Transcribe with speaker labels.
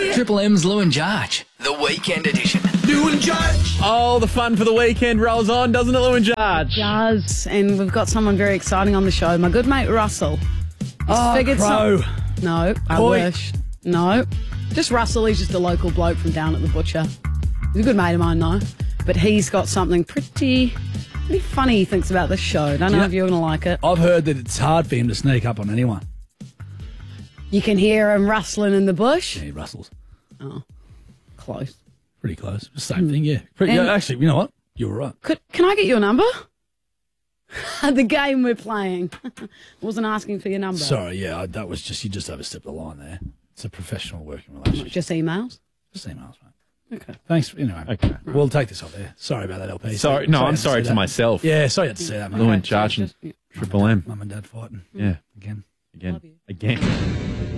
Speaker 1: Triple M's Lou and Jarge, the weekend edition.
Speaker 2: Lou and Jarge.
Speaker 3: Oh, the fun for the weekend rolls on, doesn't it, Lou and Jarge?
Speaker 4: Does, and we've got someone very exciting on the show. My good mate Russell.
Speaker 3: Crow.
Speaker 4: No, I
Speaker 3: Coy.
Speaker 4: wish. No, just Russell. He's just a local bloke from down at the butcher. He's a good mate of mine, though. But he's got something pretty funny he thinks about this show. Don't know if you're going to like it.
Speaker 2: I've heard that it's hard for him to sneak up on anyone.
Speaker 4: You can hear him rustling in the bush.
Speaker 2: Yeah, he rustles.
Speaker 4: Oh, close.
Speaker 2: Pretty close. Same thing, yeah.
Speaker 4: And-
Speaker 2: Yeah, actually, you know what? You were right.
Speaker 4: Can I get your number? The game we're playing. Wasn't asking for your number.
Speaker 2: Sorry, yeah, that was just, you just overstepped the line there. It's a professional working relationship.
Speaker 4: Just emails?
Speaker 2: Just emails, mate.
Speaker 4: Okay.
Speaker 2: Thanks. Anyway,
Speaker 3: Okay.
Speaker 2: we'll take this off there. Sorry about that, LP.
Speaker 3: Sorry, no, I'm
Speaker 2: you
Speaker 3: sorry
Speaker 2: had
Speaker 3: to
Speaker 2: say that.
Speaker 3: myself.
Speaker 2: Yeah, sorry you had to say that, mate.
Speaker 3: Lou and Jarge and Triple M.
Speaker 2: Mum and Dad fighting
Speaker 3: Yeah,
Speaker 2: again.
Speaker 3: again.
Speaker 4: Love you.
Speaker 3: Again.